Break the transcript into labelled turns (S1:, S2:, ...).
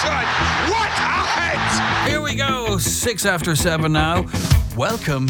S1: son! What a hit!
S2: Here we go, 6 after 7 now. Welcome